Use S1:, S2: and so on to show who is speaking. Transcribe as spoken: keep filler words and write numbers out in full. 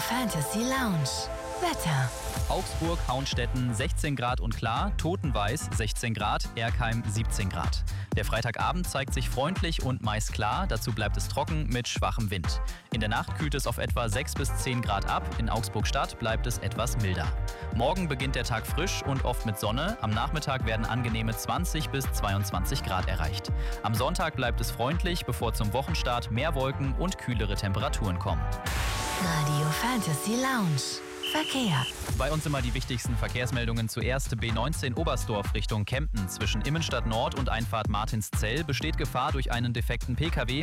S1: Fantasy Lounge. Wetter.
S2: Augsburg, Hauenstetten sechzehn Grad und klar, Totenweiß sechzehn Grad, Erkheim siebzehn Grad. Der Freitagabend zeigt sich freundlich und meist klar, dazu bleibt es trocken mit schwachem Wind. In der Nacht kühlt es auf etwa sechs bis zehn Grad ab, in Augsburg-Stadt bleibt es etwas milder. Morgen beginnt der Tag frisch und oft mit Sonne, am Nachmittag werden angenehme zwanzig bis zweiundzwanzig Grad erreicht. Am Sonntag bleibt es freundlich, bevor zum Wochenstart mehr Wolken und kühlere Temperaturen kommen.
S1: Radio Fantasy Lounge. Verkehr.
S2: Bei uns immer die wichtigsten Verkehrsmeldungen. Zuerst B neunzehn Oberstdorf Richtung Kempten. Zwischen Immenstadt Nord und Einfahrt Martinszell besteht Gefahr durch einen defekten Pkw.